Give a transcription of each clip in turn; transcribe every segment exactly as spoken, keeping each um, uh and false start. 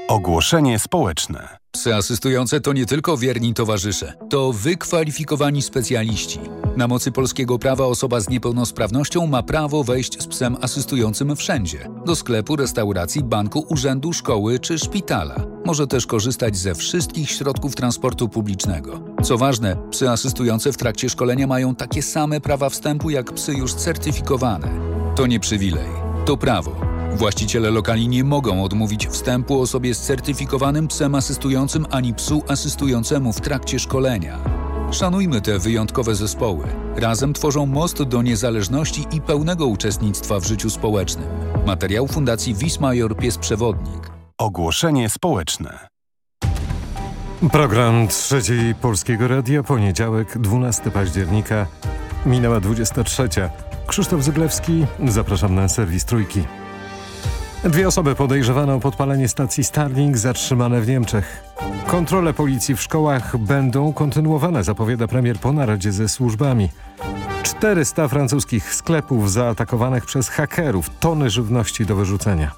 Ogłoszenie społeczne. Psy asystujące to nie tylko wierni towarzysze, to wykwalifikowani specjaliści. Na mocy polskiego prawa osoba z niepełnosprawnością ma prawo wejść z psem asystującym wszędzie. Do sklepu, restauracji, banku, urzędu, szkoły czy szpitala. Może też korzystać ze wszystkich środków transportu publicznego. Co ważne, psy asystujące w trakcie szkolenia mają takie same prawa wstępu jak psy już certyfikowane. To nie przywilej, to prawo. Właściciele lokali nie mogą odmówić wstępu osobie z certyfikowanym psem asystującym ani psu asystującemu w trakcie szkolenia. Szanujmy te wyjątkowe zespoły. Razem tworzą most do niezależności i pełnego uczestnictwa w życiu społecznym. Materiał Fundacji Wismajor Pies Przewodnik. Ogłoszenie społeczne. Program Trzeciej Polskiego Radia, poniedziałek, dwunastego października, minęła dwudziesta trzecia. Krzysztof Zyglewski, zapraszam na serwis Trójki. Dwie osoby podejrzewane o podpalenie stacji Starlink zatrzymane w Niemczech. Kontrole policji w szkołach będą kontynuowane, zapowiada premier po naradzie ze służbami. czterysta francuskich sklepów zaatakowanych przez hakerów, tony żywności do wyrzucenia.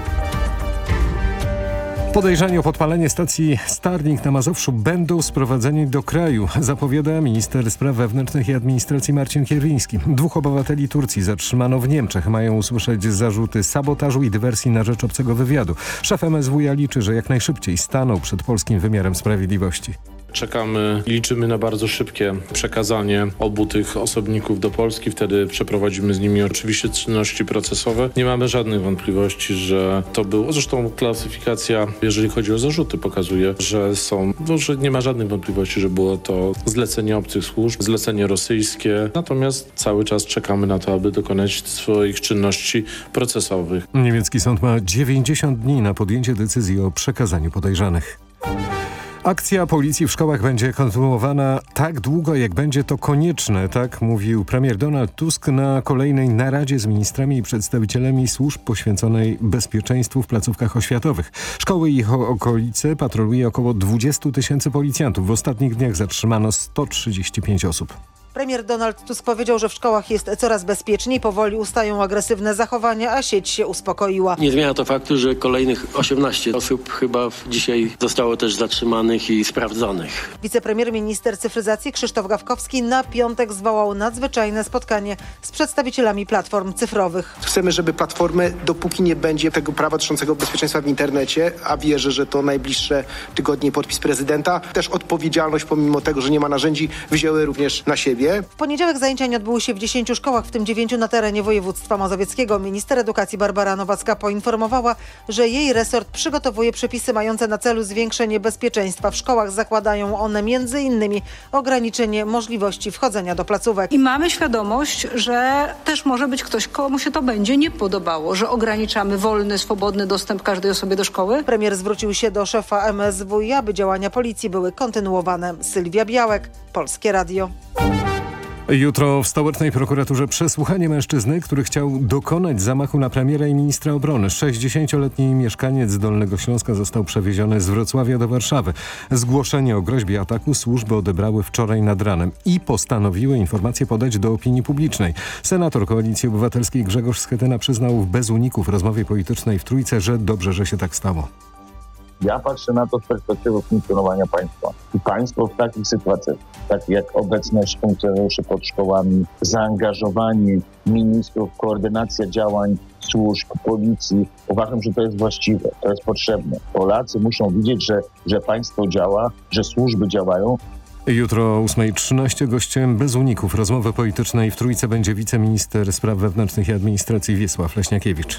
Podejrzani o podpalenie stacji Starlink na Mazowszu będą sprowadzeni do kraju, zapowiada minister spraw wewnętrznych i administracji Marcin Kierwiński. Dwóch obywateli Turcji zatrzymano w Niemczech. Mają usłyszeć zarzuty sabotażu i dywersji na rzecz obcego wywiadu. Szef M S W ja liczy, że jak najszybciej staną przed polskim wymiarem sprawiedliwości. Czekamy i liczymy na bardzo szybkie przekazanie obu tych osobników do Polski. Wtedy przeprowadzimy z nimi oczywiście czynności procesowe. Nie mamy żadnych wątpliwości, że to było. Zresztą klasyfikacja, jeżeli chodzi o zarzuty, pokazuje, że są, no, że nie ma żadnych wątpliwości, że było to zlecenie obcych służb, zlecenie rosyjskie. Natomiast cały czas czekamy na to, aby dokonać swoich czynności procesowych. Niemiecki sąd ma dziewięćdziesiąt dni na podjęcie decyzji o przekazaniu podejrzanych. Akcja policji w szkołach będzie kontynuowana tak długo, jak będzie to konieczne, tak mówił premier Donald Tusk na kolejnej naradzie z ministrami i przedstawicielami służb poświęconej bezpieczeństwu w placówkach oświatowych. Szkoły i ich okolice patroluje około dwudziestu tysięcy policjantów. W ostatnich dniach zatrzymano sto trzydzieści pięć osób. Premier Donald Tusk powiedział, że w szkołach jest coraz bezpieczniej, powoli ustają agresywne zachowania, a sieć się uspokoiła. Nie zmienia to faktu, że kolejnych osiemnaście osób chyba dzisiaj zostało też zatrzymanych i sprawdzonych. Wicepremier minister cyfryzacji Krzysztof Gawkowski na piątek zwołał nadzwyczajne spotkanie z przedstawicielami platform cyfrowych. Chcemy, żeby platformy, dopóki nie będzie tego prawa dotyczącego bezpieczeństwa w internecie, a wierzę, że to najbliższe tygodnie podpis prezydenta, też odpowiedzialność pomimo tego, że nie ma narzędzi, wzięły również na siebie. W poniedziałek zajęcia nie odbyły się w dziesięciu szkołach, w tym dziewięciu na terenie województwa mazowieckiego. Minister edukacji Barbara Nowacka poinformowała, że jej resort przygotowuje przepisy mające na celu zwiększenie bezpieczeństwa w szkołach. Zakładają one między innymi ograniczenie możliwości wchodzenia do placówek. I mamy świadomość, że też może być ktoś, komu się to będzie nie podobało, że ograniczamy wolny, swobodny dostęp każdej osobie do szkoły. Premier zwrócił się do szefa M S W i aby działania policji były kontynuowane. Sylwia Białek, Polskie Radio. Jutro w stołecznej prokuraturze przesłuchanie mężczyzny, który chciał dokonać zamachu na premiera i ministra obrony. sześćdziesięcioletni mieszkaniec z Dolnego Śląska został przewieziony z Wrocławia do Warszawy. Zgłoszenie o groźbie ataku służby odebrały wczoraj nad ranem i postanowiły informacje podać do opinii publicznej. Senator Koalicji Obywatelskiej Grzegorz Schetyna przyznał w bez uników rozmowie politycznej w Trójce, że dobrze, że się tak stało. Ja patrzę na to z perspektywy funkcjonowania państwa. I państwo w takich sytuacjach, tak jak obecność funkcjonariuszy pod szkołami, zaangażowanie ministrów, koordynacja działań służb, policji, uważam, że to jest właściwe, to jest potrzebne. Polacy muszą widzieć, że, że państwo działa, że służby działają. Jutro o ósma trzynaście gościem bez uników rozmowy politycznej w Trójce będzie wiceminister spraw wewnętrznych i administracji Wiesław Leśniakiewicz.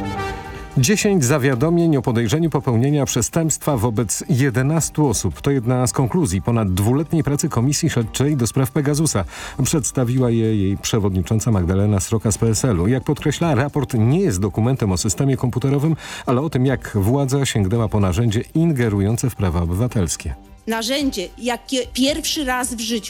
dziesięć zawiadomień o podejrzeniu popełnienia przestępstwa wobec jedenastu osób. To jedna z konkluzji ponad dwuletniej pracy Komisji Śledczej do spraw Pegasusa. Przedstawiła je jej przewodnicząca Magdalena Sroka z P S L u. Jak podkreśla, raport nie jest dokumentem o systemie komputerowym, ale o tym, jak władza sięgnęła po narzędzie ingerujące w prawa obywatelskie. Narzędzie, jakie pierwszy raz w życiu